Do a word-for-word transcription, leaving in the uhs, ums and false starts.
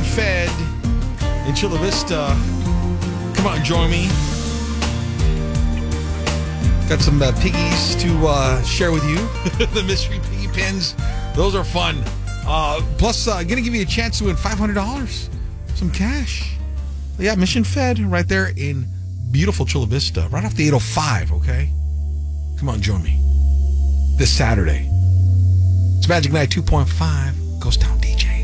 Fed in Chula Vista. Come on, join me. Got some uh, piggies to uh, share with you. The mystery piggy pins. Those are fun. Uh, plus, uh, going to give you a chance to win five hundred dollars. Some cash. Yeah, Mission Fed right there in beautiful Chula Vista. Right off the eight oh five, okay? Come on, join me. This Saturday. It's Magic Night two point five. Ghost Town D J.